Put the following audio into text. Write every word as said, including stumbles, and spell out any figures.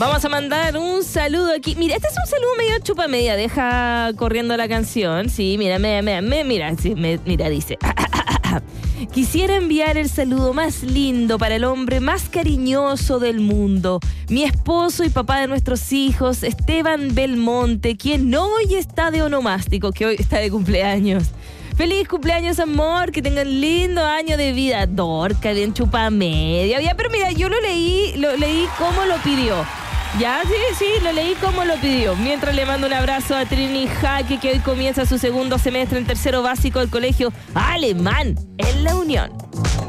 Vamos a mandar un saludo aquí. Mira, este es un saludo medio chupa media. Deja corriendo la canción. Sí, mira, mira, mira, mira, mira, sí, me, mira dice. Quisiera enviar el saludo más lindo para el hombre más cariñoso del mundo, mi esposo y papá de nuestros hijos, Esteban Belmonte, quien hoy está de onomástico, que hoy está de cumpleaños. Feliz cumpleaños, amor, que tengan lindo año de vida. Dorca, bien chupa media. Ya, pero mira, yo lo leí, lo leí como lo pidió. Ya, sí, sí, lo leí como lo pidió. Mientras le mando un abrazo a Trini Jaque, que hoy comienza su segundo semestre en tercero básico del colegio alemán en La Unión.